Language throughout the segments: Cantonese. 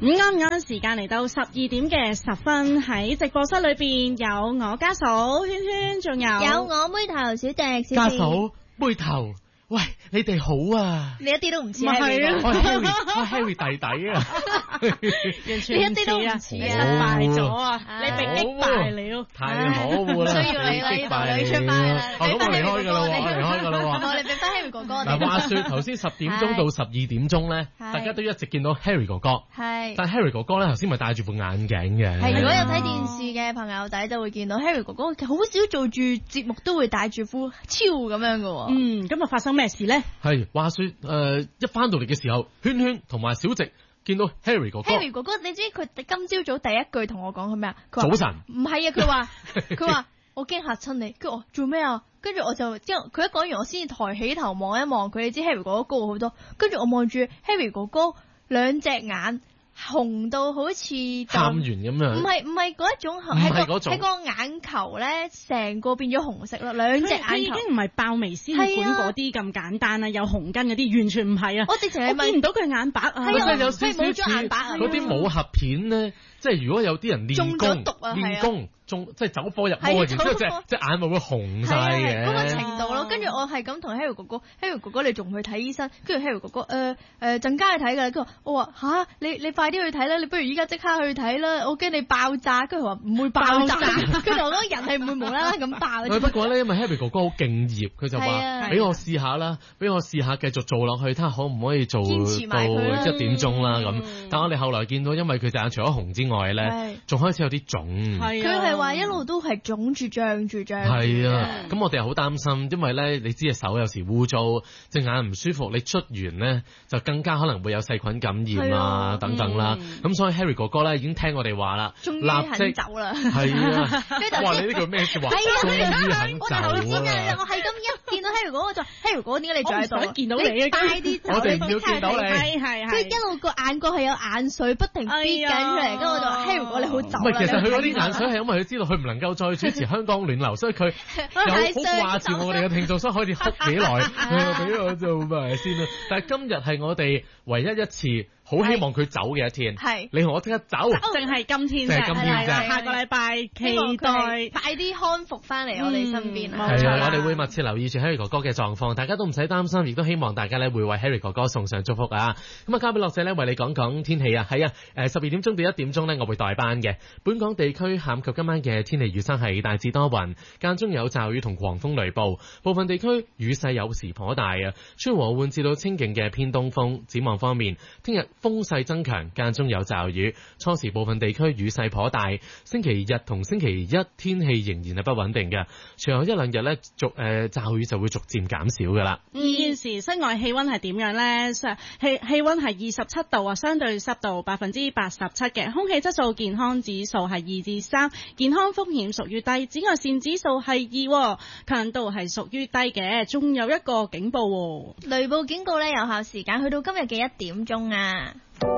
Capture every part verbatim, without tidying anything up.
咁啱啱時間嚟到十二點嘅十分，喺直播室裏邊有我家嫂圈圈，仲有有我妹頭小迪小家嫂妹頭。喂，你哋好啊！ 你一啲都唔似啊， 我 Harry， 我 Harry 弟弟啊， 完全一啲都唔似啊，失敗咗啊！你被擊敗了， 太可惡啦！ 需要你啦， 擊敗你出翻啦！ 我咁我離開㗎啦，我離開㗎啦喎！ 我哋俾翻 Harry 哥哥。 嗱，話説頭先十點鐘到十二點鐘咧，大家都一直見到 Harry 哥哥。 係。 但係 Harry 哥哥咧頭先咪戴住副眼鏡嘅。 係，如果有睇電視嘅朋友仔就會見到 Harry 哥哥好少做住節目都會戴住副超咁樣嘅喎。 嗯，今日發生咩事咧？ 係話説誒，一翻到嚟嘅時候，圈圈同埋小直見到 Harry 哥哥。 Harry 哥哥，你知佢今朝早第一句同我講佢咩啊？ 早晨。 唔係啊，佢話佢話我驚嚇親你，跟住我做咩啊？跟住我就之後佢一講完，我先至抬起頭望一望佢。你知 Harry 哥哥高好多，跟住我望住 Harry 哥哥兩隻眼。紅到好似喊完咁樣， 唔係唔係嗰一種，係個係個眼球咧，成個變咗紅色咯，兩隻眼球已經唔係爆眉先管嗰啲咁簡單啦，有紅筋嗰啲完全唔係啊！ 我直情係見唔到佢眼白啊， 係啊， 有少少似嗰啲武俠片咧，即係如果有啲人練功練功中即係走火入魔，然之後隻隻眼咪會紅晒嘅嗰個程度咯。跟住我係咁同 Harry 哥哥 ，Harry 哥哥你仲去睇醫生？跟住 Harry 哥哥誒誒陣間去睇㗎。跟住我話吓，你你快啲去睇啦！你不如依家即刻去睇啦！我驚你爆炸。跟住佢話唔會爆炸。跟住我覺得人係唔會無啦啦咁爆。 不過咧，因為 Harry 哥哥好敬業，佢就話俾我試下啦，俾我試下繼續做落去，睇下可唔可以做到一點鐘啦咁。但我哋後來見到，因為佢隻眼除咗紅之外咧，仲開始有啲腫。 佢係話一路都係腫住脹住脹。 係啊，咁我哋好擔心，因為咧你知隻手有時污糟，隻眼唔舒服，你出完咧就更加可能會有細菌感染啊等等啦。咁所以 Harry 哥哥咧已經聽我哋話啦， 終於肯走啦。 係啊，哇！你呢句咩説話？終於肯走啊！ 我係咁一見到 Harry 哥哥就 Harry 哥哥點解你仲喺度？ 我見到你啊！ 快啲走！ 我哋唔要見到你。 係係係。 佢一路個眼角係有眼水不停逼緊出嚟，跟住我就話 Harry 哥你好走啦。 唔係，其實佢嗰啲眼水係因為佢知道佢唔能夠再主持香港暖流，所以佢有好掛住我哋嘅聽眾，所以可以哭幾耐。俾我做埋先啦。但係今日係我哋唯一一次好希望佢走嘅一天。 係。 你同我即刻走。 淨係今天啫。 淨係今天啫。 下個禮拜期待快啲康復翻嚟我哋身邊啊！ 係啊，我哋會密切留意住 Harry 哥哥嘅狀況，大家都唔使擔心，亦都希望大家咧會為 Harry 哥哥送上祝福啊！咁啊，交俾樂仔咧為你講講天氣啊。係啊，誒十二點鐘到一點鐘咧，我會代班嘅。本港地區下午及今晚嘅天氣預測係大致多雲，間中有驟雨同狂風雷暴，部分地區雨勢有時頗大啊。吹和緩至到清勁嘅偏東風。展望方面，聽日風勢增強，間中有驟雨，初時部分地區雨勢頗大。星期日同星期一天氣仍然係不穩定嘅，隨後一兩日咧逐誒驟雨就會逐漸減少噶啦。 嗯，現時室外氣溫係點樣咧？氣氣溫係二十七度啊，相對濕度百分之八十七嘅，空氣質素健康指數係二至三，健康風險屬於低，紫外線指數係二，強度係屬於低嘅，仲有一個警報， 雷暴警告咧有效時間去到今日嘅一點鐘啊！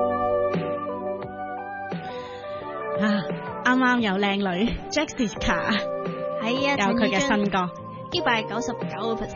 啊，啱啱有靚女 Jessica， 係啊， 有佢嘅新歌， 一百九十九個 percent。